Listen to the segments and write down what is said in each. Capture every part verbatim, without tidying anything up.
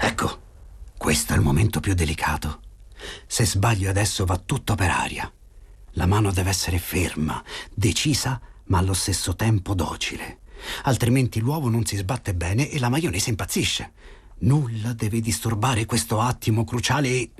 Ecco, questo è il momento più delicato. Se sbaglio adesso va tutto per aria. La mano deve essere ferma, decisa, ma allo stesso tempo docile. Altrimenti l'uovo non si sbatte bene e la maionese impazzisce. Nulla deve disturbare questo attimo cruciale e...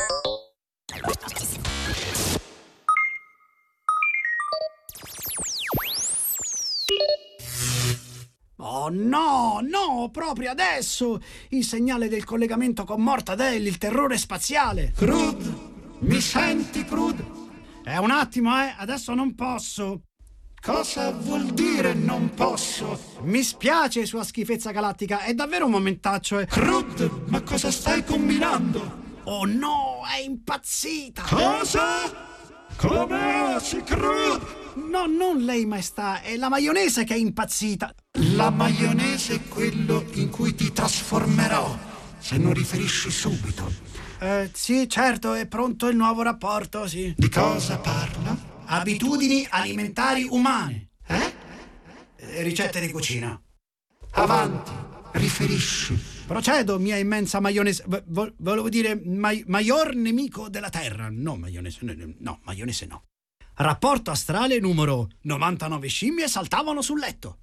Oh no, no, proprio adesso! Il segnale del collegamento con Mortadell, il terrore spaziale! Crud, mi senti, Crud? È un attimo, eh, adesso non posso! Cosa vuol dire non posso? Mi spiace, sua schifezza galattica, è davvero un momentaccio, eh! Crud, ma cosa stai combinando? Oh no, è impazzita! Cosa? Come osi, Crud? No, non lei, maestà, è la maionese che è impazzita! La maionese è quello in cui ti trasformerò, se non riferisci subito. Eh, sì, certo, è pronto il nuovo rapporto, sì. Di cosa parla? Abitudini alimentari umane. Eh? Eh, Ricette di cucina. Avanti, riferisci. Procedo, mia immensa maionese. vo- vo- volevo dire mai- maior nemico della terra. No, maionese, no, no, maionese no. Rapporto astrale numero novantanove scimmie saltavano sul letto.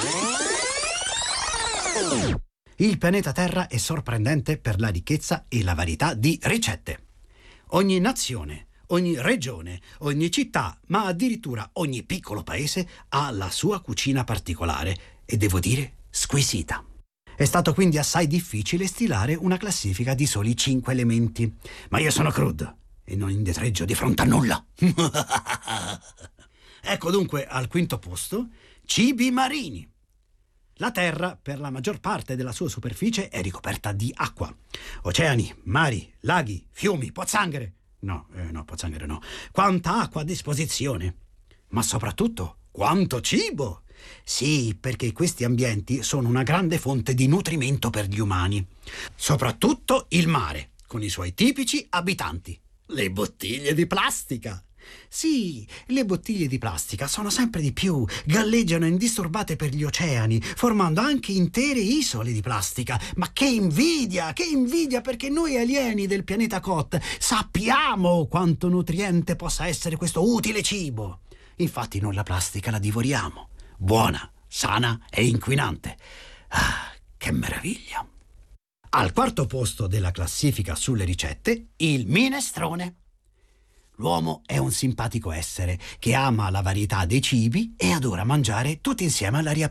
Il pianeta Terra è sorprendente per la ricchezza e la varietà di ricette. Ogni nazione, ogni regione, ogni città, ma addirittura ogni piccolo paese ha la sua cucina particolare e devo dire squisita. È stato quindi assai difficile stilare una classifica di soli cinque elementi, ma io sono Crud e non indietreggio di fronte a nulla. Ecco dunque al quinto posto cibi marini. La Terra, per la maggior parte della sua superficie, è ricoperta di acqua. Oceani, mari, laghi, fiumi, pozzanghere. No, eh, no, pozzanghere no. Quanta acqua a disposizione. Ma soprattutto, quanto cibo! Sì, perché questi ambienti sono una grande fonte di nutrimento per gli umani. Soprattutto il mare, con i suoi tipici abitanti. Le bottiglie di plastica. Sì, le bottiglie di plastica sono sempre di più, galleggiano indisturbate per gli oceani, formando anche intere isole di plastica. Ma che invidia, che invidia, perché noi alieni del pianeta Kot sappiamo quanto nutriente possa essere questo utile cibo. Infatti noi la plastica la divoriamo, buona, sana e inquinante. Ah, che meraviglia! Al quarto posto della classifica sulle ricette, il minestrone. L'uomo è un simpatico essere che ama la varietà dei cibi e adora mangiare tutti insieme all'aria